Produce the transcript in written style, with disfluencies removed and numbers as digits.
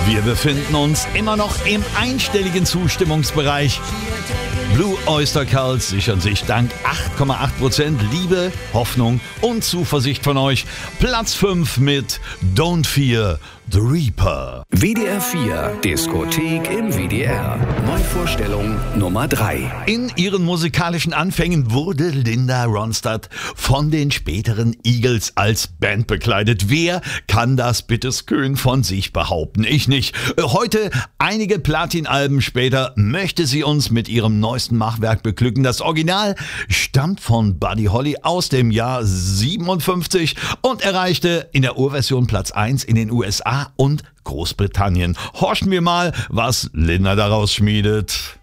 Wir befinden uns immer noch im einstelligen Zustimmungsbereich. Blue Oyster Cult sichern sich dank 8,8% Liebe, Hoffnung und Zuversicht von euch Platz 5 mit Don't Fear the Reaper. WDR 4 Diskothek im WDR. Neuvorstellung Nummer 3. In ihren musikalischen Anfängen wurde Linda Ronstadt von den späteren Eagles als Band bekleidet. Wer kann das bitteschön von sich behaupten? Ich nicht. Heute, einige Platin-Alben später, möchte sie uns mit ihrem neuesten Machwerk beglücken. Das Original stammt von Buddy Holly aus dem Jahr 57 und erreichte in der Urversion Platz 1 in den USA und Großbritannien. Horchen wir mal, was Linda daraus schmiedet.